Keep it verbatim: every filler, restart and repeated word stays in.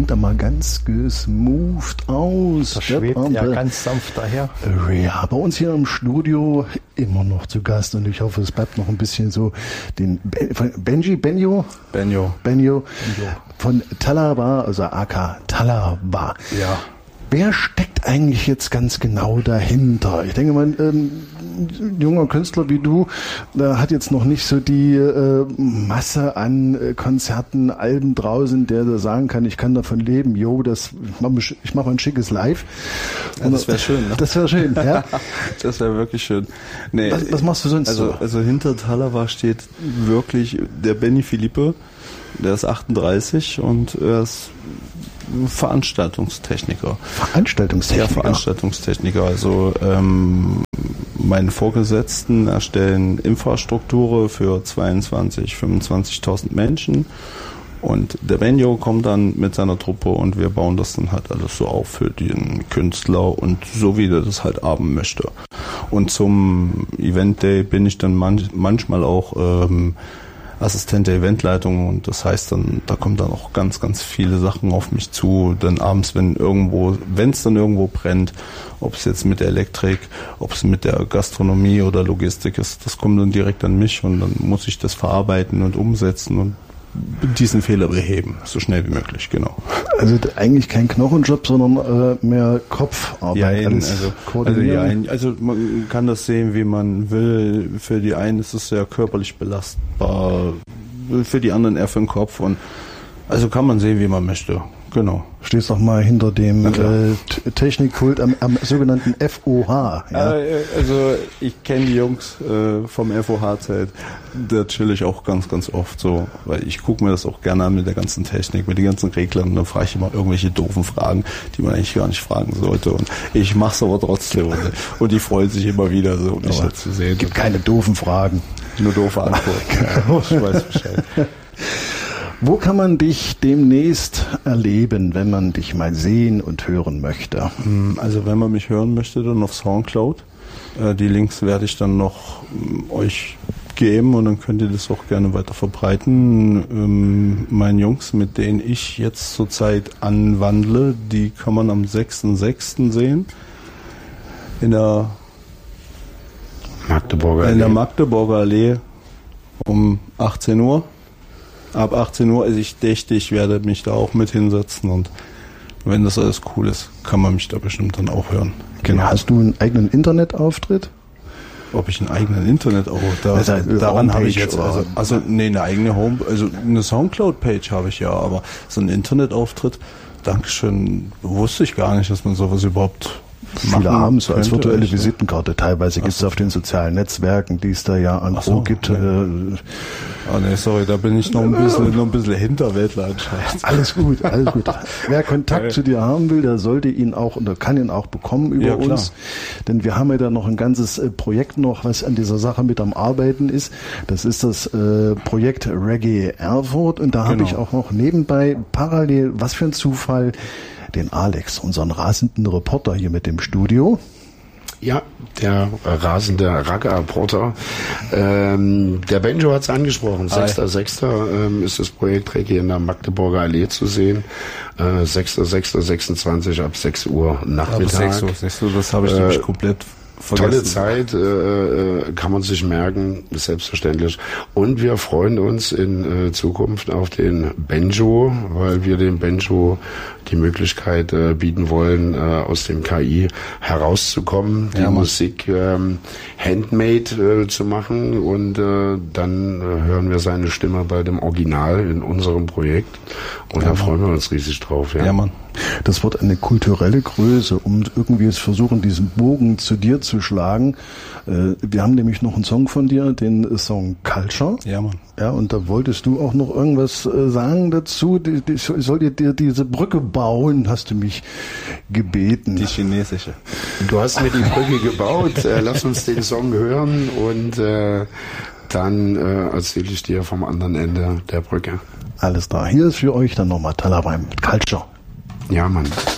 klingt da mal ganz gesmoothed aus. Das schwebt ja ganz sanft daher. Ja, bei uns hier im Studio immer noch zu Gast und ich hoffe, es bleibt noch ein bisschen so den Benji, Benjo? Benjo. Benjo von Talaba, also A K Talaba. Ja. Wer steckt eigentlich jetzt ganz genau dahinter? Ich denke mal, ähm, ein junger Künstler wie du, der hat jetzt noch nicht so die äh, Masse an äh, Konzerten, Alben draußen, der da sagen kann, ich kann davon leben, jo, das, ich mache ich mach ein schickes Live. Ja, das wäre schön, ne? Das wäre schön, ja. Das wäre wirklich schön. Nee, was, was machst du sonst also, so? Also hinter Talaba steht wirklich der Benny Philippe, der ist achtunddreißig und er ist Veranstaltungstechniker. Veranstaltungstechniker? Ja, Veranstaltungstechniker. Also ähm, meine Vorgesetzten erstellen Infrastruktur für zweiundzwanzig, fünfundzwanzigtausend Menschen und der Benjo kommt dann mit seiner Truppe und wir bauen das dann halt alles so auf für den Künstler und so wie der das halt haben möchte. Und zum Event Day bin ich dann manch, manchmal auch ähm, Assistent der Eventleitung und das heißt dann, da kommen dann auch ganz, ganz viele Sachen auf mich zu, dann abends, wenn irgendwo, wenn es dann irgendwo brennt, ob es jetzt mit der Elektrik, ob es mit der Gastronomie oder Logistik ist, das kommt dann direkt an mich und dann muss ich das verarbeiten und umsetzen und diesen Fehler beheben, so schnell wie möglich, genau. Also eigentlich kein Knochenjob, sondern äh, mehr Kopfarbeit. Ja, also, also, ja, also man kann das sehen, wie man will. Für die einen ist es sehr körperlich belastbar, für die anderen eher für den Kopf. Und also kann man sehen, wie man möchte. Genau. Stehst doch mal hinter dem äh, Technikkult am, am sogenannten F O H. Ja? Also ich kenne die Jungs äh, vom F O H-Zelt, da chill ich auch ganz, ganz oft so, weil ich gucke mir das auch gerne an mit der ganzen Technik, mit den ganzen Reglern und dann frage ich immer irgendwelche doofen Fragen, die man eigentlich gar nicht fragen sollte und ich mache es aber trotzdem und, und die freuen sich immer wieder so, mich halt zu sehen. Es gibt keine doofen Fragen. Nur doofe Antworten. Ja, ich weiß Bescheid. Wo kann man dich demnächst erleben, wenn man dich mal sehen und hören möchte? Also wenn man mich hören möchte, dann auf Soundcloud. Die Links werde ich dann noch euch geben und dann könnt ihr das auch gerne weiter verbreiten. Ähm, meine Jungs, mit denen ich jetzt zurzeit anwandle, die kann man am sechsten sechsten sehen. In der Magdeburger Allee. In der Magdeburger Allee um achtzehn Uhr. Ab achtzehn Uhr, also ich dächte, ich werde mich da auch mit hinsetzen und wenn das alles cool ist, kann man mich da bestimmt dann auch hören. Genau. Hast du einen eigenen Internetauftritt? Ob ich einen eigenen Internetauftritt, da, also daran habe ich jetzt, also, also nee, eine eigene Home, also eine Soundcloud-Page habe ich ja, aber so einen Internetauftritt, Dankeschön, wusste ich gar nicht, dass man sowas überhaupt Viele haben es als virtuelle echt, Visitenkarte. Teilweise gibt es auf den sozialen Netzwerken, die es da ja an so, gibt. Nee. Äh, oh nee, sorry, da bin ich noch ein bisschen, noch ein bisschen Hinterwäldler anscheinend. Alles gut, alles gut. Wer Kontakt zu dir haben will, der sollte ihn auch oder kann ihn auch bekommen über ja, uns. Denn wir haben ja da noch ein ganzes äh, Projekt noch, was an dieser Sache mit am Arbeiten ist. Das ist das äh, Projekt Reggae Erfurt. Und da genau. habe ich auch noch nebenbei parallel, was für ein Zufall, den Alex, unseren rasenden Reporter hier mit dem Studio. Ja, der äh, rasende Ragga-Reporter. Ähm, der Benjo hat es angesprochen. sechster sechster Ähm, ist das Projekt Reggae in der Magdeburger Allee zu sehen. Äh, sechster sechster sechsundzwanzig ab sechs Uhr Nachmittag. sechs Uhr, sechs Uhr, das habe ich äh, nämlich komplett vergessen. Tolle Zeit, äh, kann man sich merken, selbstverständlich. Und wir freuen uns in äh, Zukunft auf den Benjo, weil wir dem Benjo die Möglichkeit äh, bieten wollen, äh, aus dem K I herauszukommen, die ja, Musik ähm, handmade äh, zu machen und äh, dann äh, hören wir seine Stimme bei dem Original in unserem Projekt und ja, da freuen wir uns riesig drauf. Ja, ja Mann. Das wird eine kulturelle Größe, um irgendwie es versuchen, diesen Bogen zu dir zu schlagen. Äh, wir haben nämlich noch einen Song von dir, den Song Culture. Ja, Mann. Ja, und da wolltest du auch noch irgendwas äh, sagen dazu. Die, die, soll dir, dir diese Brücke bauen, hast du mich gebeten. Die chinesische. Du hast mir die Brücke gebaut. Äh, lass uns den Song hören und äh, dann äh, erzähle ich dir vom anderen Ende der Brücke. Alles da. Hier ist für euch dann nochmal Talaba mit Culture. Ja, Mann.